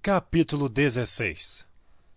Capítulo 16.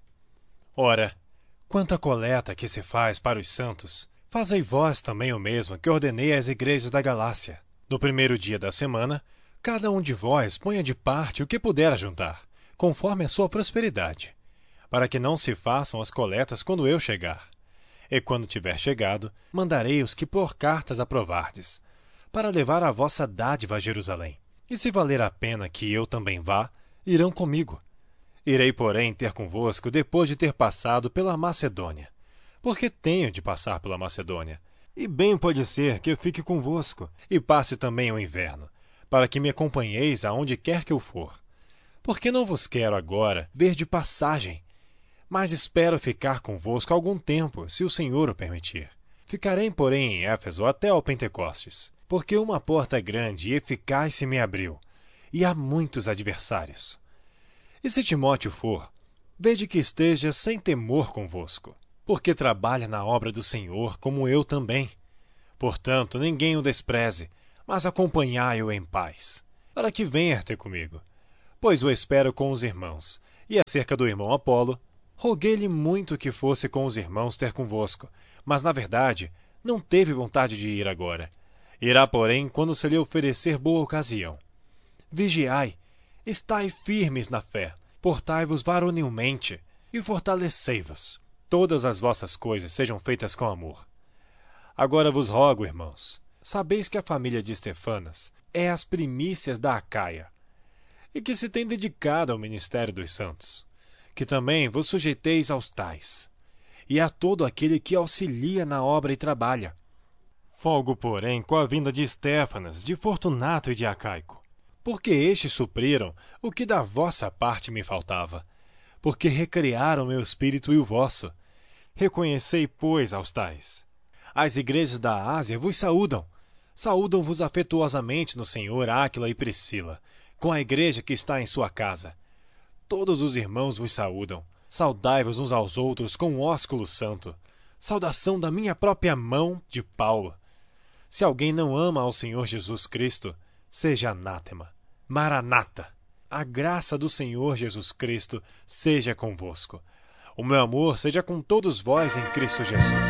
Ora, quanto à coleta que se faz para os santos, fazei vós também o mesmo que ordenei às igrejas da Galácia. No primeiro dia da semana, cada um de vós ponha de parte o que puder ajuntar, conforme a sua prosperidade, para que não se façam as coletas quando eu chegar. E quando tiver chegado, mandarei os que por cartas aprovardes, para levar a vossa dádiva a Jerusalém. E se valer a pena que eu também vá, irão comigo. Irei, porém, ter convosco depois de ter passado pela Macedônia, porque tenho de passar pela Macedônia. E bem pode ser que eu fique convosco, e passe também o inverno, para que me acompanheis aonde quer que eu for. Porque não vos quero agora ver de passagem, mas espero ficar convosco algum tempo, se o Senhor o permitir. Ficarei, porém, em Éfeso até ao Pentecostes, porque uma porta grande e eficaz se me abriu, e há muitos adversários. E se Timóteo for, vede que esteja sem temor convosco, porque trabalha na obra do Senhor, como eu também. Portanto, ninguém o despreze, mas acompanhai-o em paz, para que venha ter comigo, pois o espero com os irmãos. E acerca do irmão Apolo, roguei-lhe muito que fosse com os irmãos ter convosco, mas, na verdade, não teve vontade de ir agora. Irá, porém, quando se lhe oferecer boa ocasião. Vigiai, estai firmes na fé, portai-vos varonilmente e fortalecei-vos. Todas as vossas coisas sejam feitas com amor. Agora vos rogo, irmãos, sabeis que a família de Estefanas é as primícias da Acaia, e que se tem dedicado ao ministério dos santos, que também vos sujeiteis aos tais, e a todo aquele que auxilia na obra e trabalha. Folgo, porém, com a vinda de Estéfanas, de Fortunato e de Acaico, porque estes supriram o que da vossa parte me faltava, porque recriaram meu espírito e o vosso. Reconhecei, pois, aos tais. As igrejas da Ásia vos saúdam. Saúdam-vos afetuosamente no Senhor Áquila e Priscila, com a igreja que está em sua casa. Todos os irmãos vos saúdam. Saudai-vos uns aos outros com um ósculo santo. Saudação da minha própria mão, de Paulo. Se alguém não ama ao Senhor Jesus Cristo, seja anátema. Maranata! A graça do Senhor Jesus Cristo seja convosco. O meu amor seja com todos vós em Cristo Jesus.